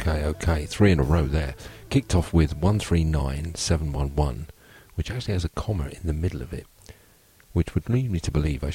Okay. 3 in a row there. Kicked off with 139711, which actually has a comma in the middle of it, which would lead me to believe I